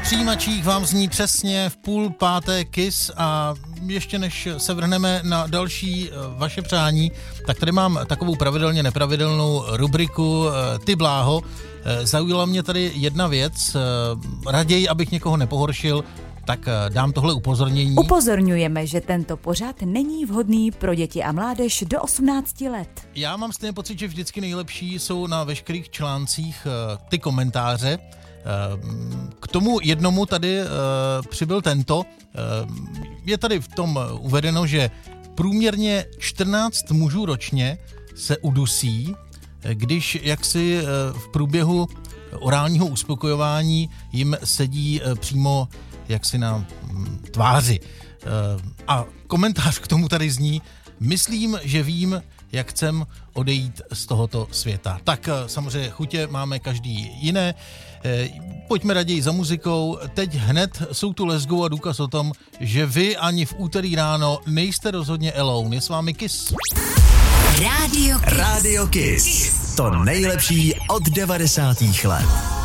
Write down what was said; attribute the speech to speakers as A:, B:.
A: přijímačích vám zní přesně v 4:30 KISS a ještě než se vrhneme na další vaše přání, tak tady mám takovou pravidelně nepravidelnou rubriku Ty bláho. Zaujala mě tady jedna věc, raději, abych někoho nepohoršil, tak dám tohle upozornění.
B: Upozorňujeme, že tento pořad není vhodný pro děti a mládež do 18 let.
A: Já mám stejný pocit, že vždycky nejlepší jsou na veškerých článcích ty komentáře. K tomu jednomu tady přibyl tento. Je tady v tom uvedeno, že průměrně 14 mužů ročně se udusí, když jaksi v průběhu orálního uspokojování jim sedí přímo jaksi na tváři. A komentář k tomu tady zní: myslím, že vím, jak chcem odejít z tohoto světa. Tak samozřejmě chutě máme každý jiné. Pojďme raději za muzikou. Teď hned jsou tu Let's Go a důkaz o tom, že vy ani v úterý ráno nejste rozhodně alone. Je s vámi KISS.
C: Radio KISS. To nejlepší od 90. let.